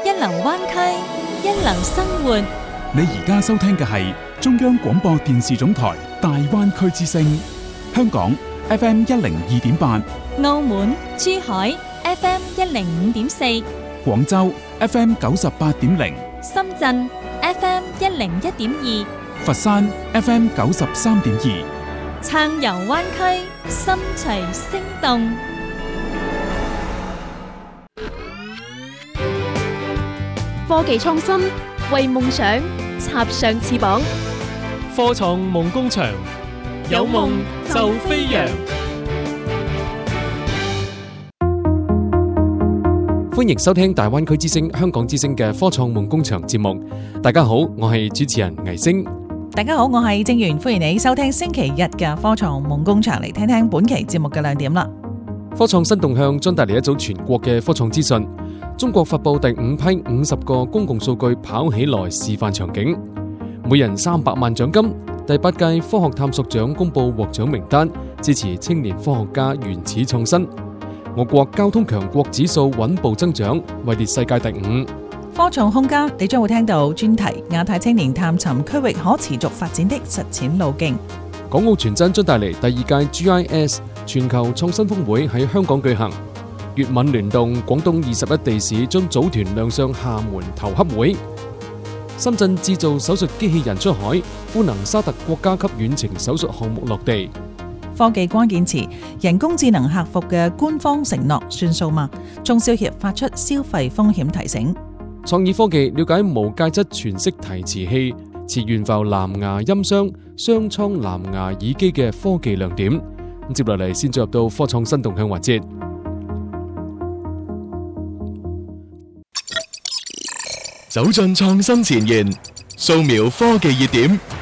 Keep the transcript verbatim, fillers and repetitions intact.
一流灣區，一流生活。 你而家收聽嘅係中央廣播電視總台大灣區之聲，香港 F M 一零二點八， 澳門、珠海 F M 一零五點四， 廣州 F M 九十八點零， 深圳 F M 一零一點二， 佛山 F M 九十三點二。 暢遊灣區，心隨聲動。 科技創新，為夢想插上翅膀。 科創夢工場，有夢就飛揚。歡迎收聽大灣區之聲、香港之聲嘅科創夢工場節目。大家好，我係主持人倪星。 大家好，我係正源，歡迎你收聽星期日嘅科創夢工場，嚟聽聽本期節目嘅亮點啦。 科創新動向將帶嚟一組全國嘅科創資訊。中國發佈第五批五十個公共數據跑起來示範場景，每人三百萬獎金。第八屆科學探索獎公布獲獎名單，支持青年科學家原始創新。我國交通強國指數穩步增長，位列世界第五。 科創空間，你將會聽到專題亞太青年探尋區域可持續發展的實踐路徑。 港澳傳真將帶嚟第二屆 G I S 全球創新峰會喺香港舉行。粵閩聯動，廣東二十一地市將組團亮相廈門投洽會。深圳製造手術機器人出海，富能沙特國家級遠程手術項目落地。 科技關鍵詞，人工智能客服嘅官方承諾算數嗎？中消協發出消費風險提醒。 創意科技，了解無介質全息提詞器、磁懸浮藍牙音箱、雙倉藍牙耳機嘅科技亮點。接落嚟先進入到科創新動向環節。 走進創新前沿，掃描科技熱點，